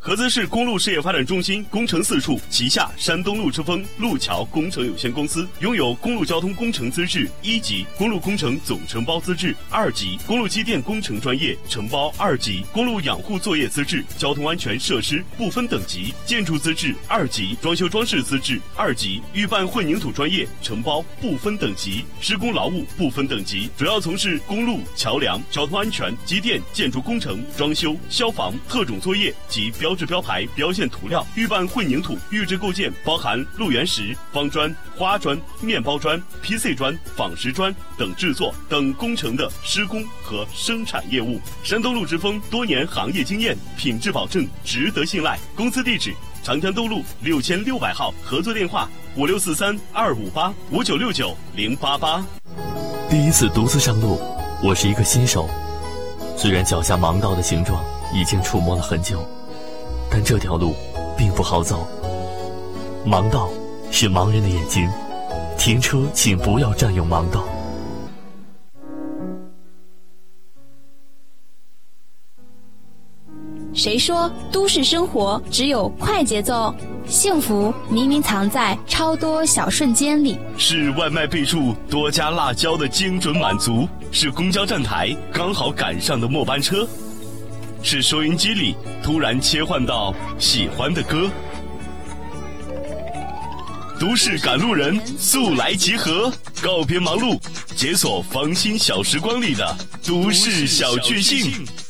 菏泽市公路事业发展中心工程4处旗下山东路之风路桥工程有限公司拥有公路交通工程资质1级、公路工程总承包资质2级、公路机电工程专业承包2级、公路养护作业资质、交通安全设施不分等级、建筑资质2级、装修装饰资质2级、预办混凝土专业承包不分等级、施工劳务不分等级，主要从事公路、桥梁、交通安全、机电、建筑工程、装修、消防、特种作业及标志标牌、标线涂料、预办混凝土、预制构件，包含路缘石、方砖、花砖、面包砖、PC 砖、仿石砖等制作等工程的施工和生产业务。山东路之风多年行业经验，品质保证，值得信赖。公司地址：长江东路6600号，合作电话56432585969088。 第一次独自上路，我是一个新手，虽然脚下盲道的形状已经触摸了很久，但这条路并不好走。盲道是盲人的眼睛，停车请不要占用盲道。 谁说都市生活只有快节奏？幸福明明藏在超多小瞬间里。 是外卖备注多加辣椒的精准满足，是公交站台刚好赶上的末班车，是收音机里突然切换到喜欢的歌。都市赶路人速来集合，告别忙碌，解锁芳心小时光里的都市小确幸。